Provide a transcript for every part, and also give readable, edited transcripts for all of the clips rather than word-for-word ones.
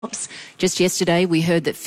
Just yesterday, we heard that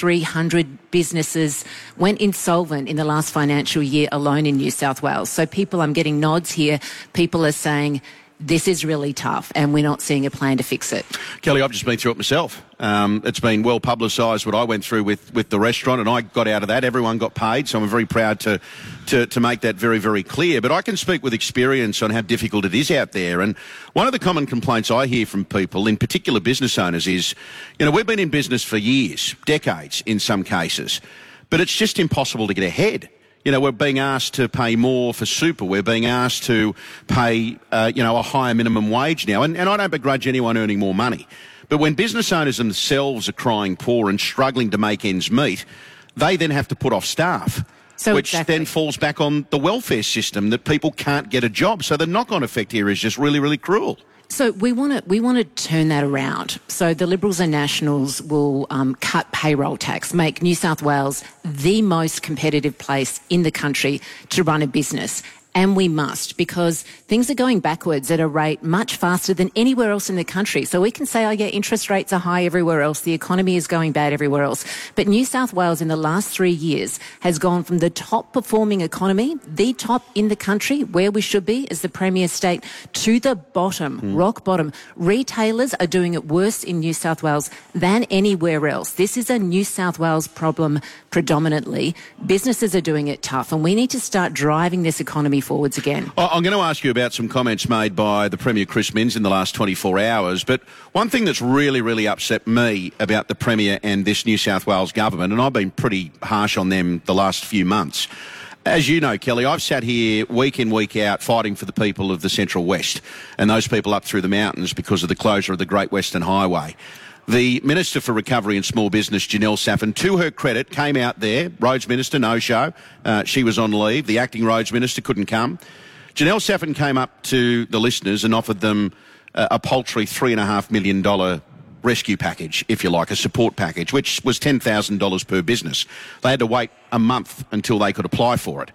5,300 businesses went insolvent in the last financial year alone in New South Wales. So I'm getting nods here. People are saying this is really tough and we're not seeing a plan to fix it. Kelly, I've just been through it myself. It's been well publicised what I went through with the restaurant, and I got out of that. Everyone got paid, so I'm very proud to make that very, very clear. But I can speak with experience on how difficult it is out there. And one of the common complaints I hear from people, in particular business owners, is, we've been in business for years, decades in some cases, but it's just impossible to get ahead. We're being asked to pay more for super. We're being asked to pay, a higher minimum wage now. And I don't begrudge anyone earning more money. But when business owners themselves are crying poor and struggling to make ends meet, they then have to put off staff, which then falls back on the welfare system, that people can't get a job. So the knock-on effect here is just really, really cruel. So we want to turn that around. So the Liberals and Nationals will cut payroll tax, make New South Wales the most competitive place in the country to run a business. And we must, because things are going backwards at a rate much faster than anywhere else in the country. So we can say, interest rates are high everywhere else, the economy is going bad everywhere else. But New South Wales in the last 3 years has gone from the top performing economy, the top in the country, where we should be as the premier state, to the bottom, rock bottom. Retailers are doing it worse in New South Wales than anywhere else. This is a New South Wales problem predominantly. Businesses are doing it tough, and we need to start driving this economy forwards again. I'm going to ask you about some comments made by the Premier Chris Minns in the last 24 hours, but one thing that's really, really upset me about the Premier and this New South Wales government, and I've been pretty harsh on them the last few months. As you know, Kelly, I've sat here week in, week out fighting for the people of the Central West and those people up through the mountains because of the closure of the Great Western Highway. The Minister for Recovery and Small Business, Janelle Saffin, to her credit, came out there. Roads Minister, no show. She was on leave. The acting Roads Minister couldn't come. Janelle Saffin came up to the listeners and offered them a paltry $3.5 million rescue package, if you like, a support package, which was $10,000 per business. They had to wait a month until they could apply for it.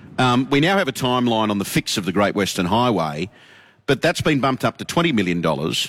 We now have a timeline on the fix of the Great Western Highway, but that's been bumped up to $20 million.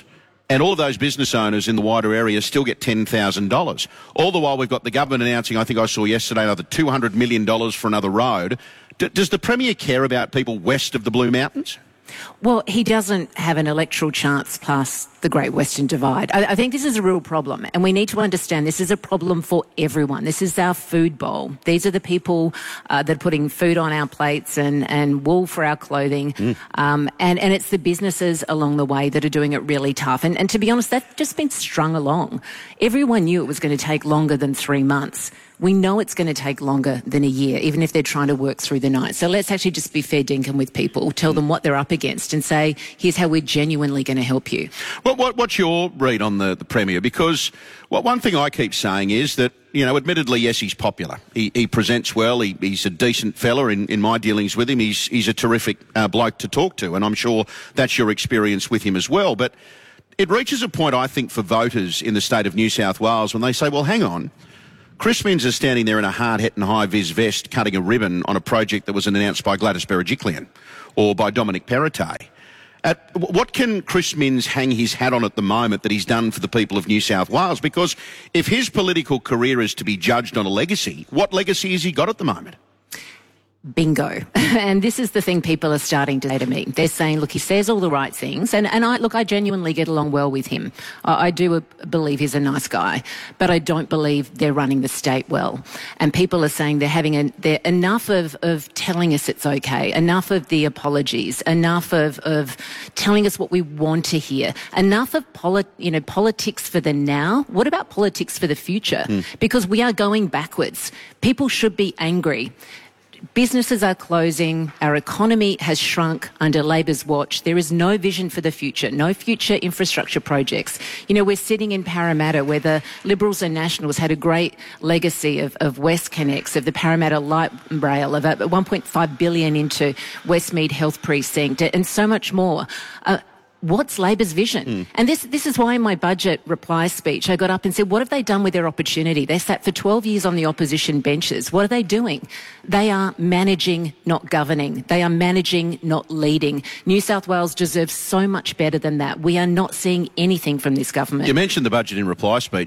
And all of those business owners in the wider area still get $10,000. All the while we've got the government announcing, I think I saw yesterday, another $200 million for another road. Does the Premier care about people west of the Blue Mountains? Well, he doesn't have an electoral chance past the Great Western Divide. I think this is a real problem, and we need to understand this is a problem for everyone. This is our food bowl. These are the people that are putting food on our plates and wool for our clothing, and it's the businesses along the way that are doing it really tough. And to be honest, that's just been strung along. Everyone knew it was going to take longer than 3 months. We know it's going to take longer than a year, even if they're trying to work through the night. So let's actually just be fair dinkum with people, tell them what they're up against and say, here's how we're genuinely going to help you. What's your read on the Premier? Because one thing I keep saying is that, admittedly, yes, he's popular. He presents well. He's a decent fella in my dealings with him. He's a terrific bloke to talk to, and I'm sure that's your experience with him as well. But it reaches a point, I think, for voters in the state of New South Wales when they say, well, hang on, Chris Minns is standing there in a hard hat and high-vis vest cutting a ribbon on a project that was announced by Gladys Berejiklian or by Dominic Perrottet. What can Chris Minns hang his hat on at the moment that he's done for the people of New South Wales? Because if his political career is to be judged on a legacy, what legacy has he got at the moment? Bingo. And this is the thing people are starting to say to me. They're saying, look, he says all the right things. And I genuinely get along well with him. I do believe he's a nice guy, but I don't believe they're running the state well. And people are saying they're enough of telling us it's okay, enough of the apologies, enough of telling us what we want to hear, enough of politics for the now. What about politics for the future? Because we are going backwards. People should be angry. Businesses are closing. Our economy has shrunk under Labor's watch. There is no vision for the future, no future infrastructure projects. We're sitting in Parramatta where the Liberals and Nationals had a great legacy of WestConnex, of the Parramatta Light Rail, of $1.5 billion into Westmead Health Precinct, and so much more. what's Labor's vision? And this is why in my budget reply speech I got up and said, what have they done with their opportunity? They sat for 12 years on the opposition benches. What are they doing? They are managing, not governing. They are managing, not leading. New South Wales deserves so much better than that. We are not seeing anything from this government. You mentioned the budget in reply speech.